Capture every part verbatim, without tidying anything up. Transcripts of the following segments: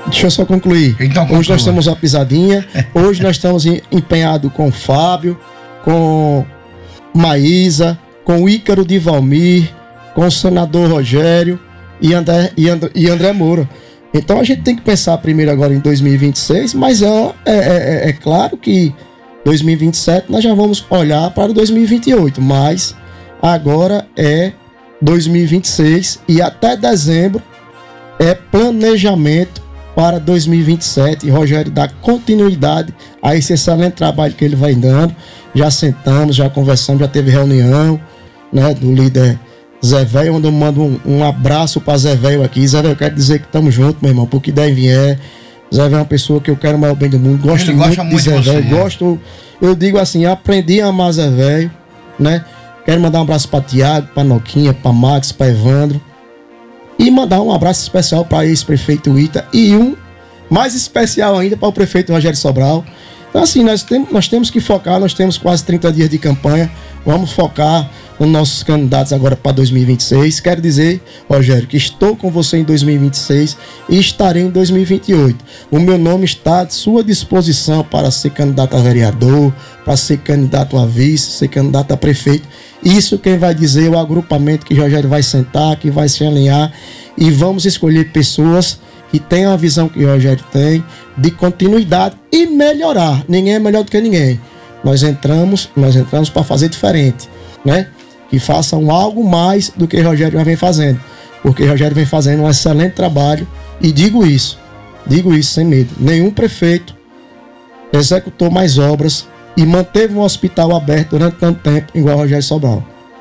Deixa eu só concluir. Então, hoje conclua. Nós temos uma pisadinha. Hoje nós estamos empenhados com o Fábio, com Maísa, com o Ícaro de Valmir, com o senador Rogério e André, e André, e André Moura. Então a gente tem que pensar primeiro agora em dois mil e vinte e seis, mas é, é, é, é claro que dois mil e vinte e sete nós já vamos olhar para dois mil e vinte e oito, mas agora é dois mil e vinte e seis e até dezembro é planejamento para dois mil e vinte e sete, e Rogério dá continuidade a esse excelente trabalho que ele vai dando. Já sentamos, já conversamos, já teve reunião, né, do líder Zé Velho, onde eu mando um, um abraço para Zé Velho aqui. Zé Velho, eu quero dizer que estamos juntos, meu irmão, porque der vier. Zé Velho é uma pessoa que eu quero mais o bem do mundo, gosto ele muito, muito de Zé Velho, gosto, eu digo assim, aprendi a amar Zé Velho, né? Quero mandar um abraço para Tiago, para Noquinha, para Max, para Evandro. E mandar um abraço especial para ex-prefeito Ita e um mais especial ainda para o prefeito Rogério Sobral. Então assim, nós, tem, nós temos que focar, nós temos quase trinta dias de campanha, vamos focar nos nossos candidatos agora para dois mil e vinte e seis. Quero dizer, Rogério, que estou com você em dois mil e vinte e seis e estarei em dois mil e vinte e oito. O meu nome está à sua disposição para ser candidato a vereador, para ser candidato a vice, ser candidato a prefeito. Isso quem vai dizer é o agrupamento que Rogério vai sentar, que vai se alinhar, e vamos escolher pessoas que tenham a visão que o Rogério tem, de continuidade e melhorar. Ninguém é melhor do que ninguém. Nós entramos, nós entramos para fazer diferente, né? Que façam algo mais do que Rogério já vem fazendo, porque Rogério vem fazendo um excelente trabalho, e digo isso, digo isso sem medo. Nenhum prefeito executou mais obras e manteve um hospital aberto durante tanto tempo igual Rogério Sobral.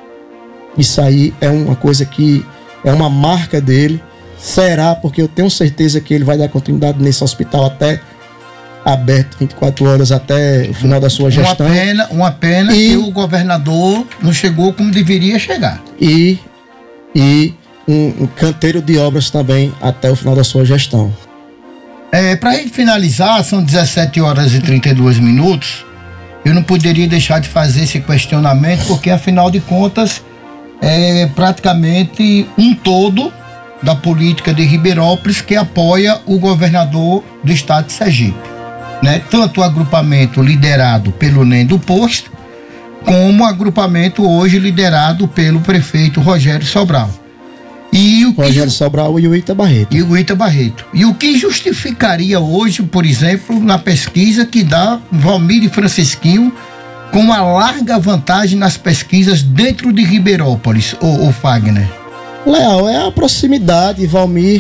Isso aí é uma coisa que é uma marca dele. Será, porque eu tenho certeza que ele vai dar continuidade nesse hospital até aberto vinte e quatro horas até o final da sua gestão. Uma pena, uma pena e, que o governador não chegou como deveria chegar. E, e um, um canteiro de obras também até o final da sua gestão. É, para a gente finalizar, são dezessete horas e trinta e dois minutos. Eu não poderia deixar de fazer esse questionamento, porque afinal de contas é praticamente um todo da política de Ribeirópolis que apoia o governador do estado de Sergipe, né? Tanto o agrupamento liderado pelo Nen do Posto, como o agrupamento hoje liderado pelo prefeito Rogério Sobral. E o Rogério que... Sobral e o Ita Barreto. E o Ita Barreto. E o que justificaria hoje, por exemplo, na pesquisa que dá Valmir e Francisquinho com uma larga vantagem nas pesquisas dentro de Ribeirópolis, o, o Fagner? Leal, é a proximidade. Valmir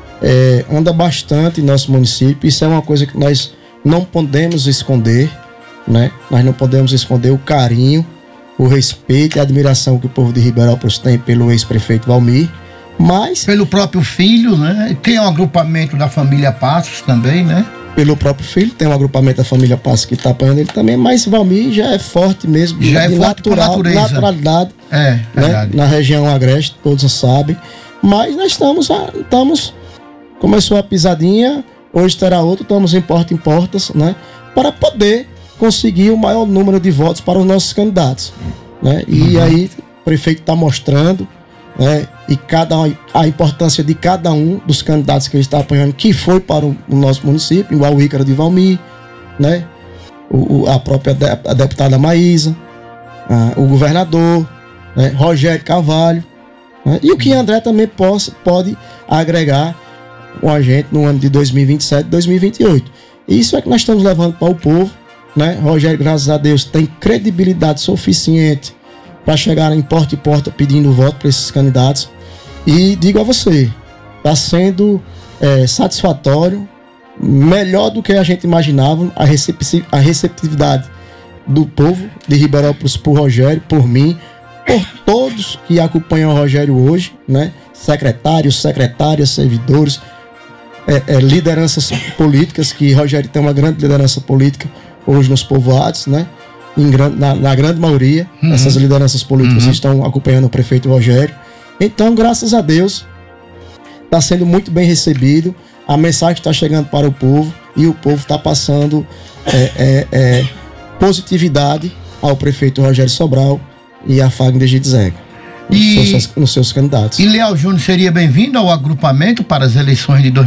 é, anda bastante em nosso município. Isso é uma coisa que nós não podemos esconder, né? Nós não podemos esconder o carinho, o respeito e a admiração que o povo de Ribeirópolis tem pelo ex-prefeito Valmir. Mas pelo próprio filho, né? Tem um agrupamento da família Passos também, né? Pelo próprio filho, tem um agrupamento da família Passos que está apoiando ele também, mas Valmir já é forte mesmo, já de é natural, forte naturalidade, é, né? Na região agreste, todos sabem. Mas nós estamos, estamos, começou a pisadinha, hoje terá outro, estamos em porta em portas, né? Para poder conseguir o maior número de votos para os nossos candidatos, né? E uhum. aí o prefeito está mostrando, né, e cada, a importância de cada um dos candidatos que ele está apoiando, que foi para o, o nosso município, igual o Ícaro de Valmir, né, o, o, a própria de, a deputada Maísa, a, o governador, né, Rogério Carvalho, né, e o que André também possa, pode agregar com a gente no ano de dois mil e vinte e sete, dois mil e vinte e oito. Isso é que nós estamos levando para o povo, né? Rogério, graças a Deus, tem credibilidade suficiente para chegar em porta e porta pedindo voto para esses candidatos. E digo a você, está sendo é, satisfatório, melhor do que a gente imaginava, a, recepci- a receptividade do povo de Ribeirópolis por Rogério, por mim, por todos que acompanham o Rogério hoje, né? Secretários, secretárias, servidores, é, é, lideranças políticas, que Rogério tem uma grande liderança política hoje nos povoados, né? Em grande, na, na grande maioria, uhum. essas lideranças políticas uhum. estão acompanhando o prefeito Rogério. Então, graças a Deus, está sendo muito bem recebido, a mensagem está chegando para o povo e o povo está passando é, é, é, positividade ao prefeito Rogério Sobral e a Fagner de Zega nos, nos seus candidatos. E Leal Júnior seria bem-vindo ao agrupamento para as eleições de dois mil e vinte e